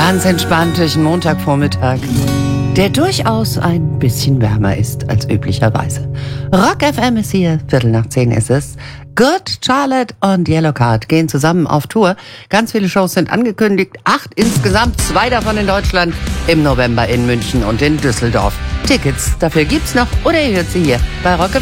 Ganz entspannt durch den Montagvormittag, der durchaus ein bisschen wärmer ist als üblicherweise. Rock FM ist hier, 9:15 ist es. Good Charlotte und Yellowcard gehen zusammen auf Tour. Ganz viele Shows sind angekündigt, 8 insgesamt, 2 davon in Deutschland, im November in München und in Düsseldorf. Tickets dafür gibt's noch oder ihr hört sie hier bei Rock FM.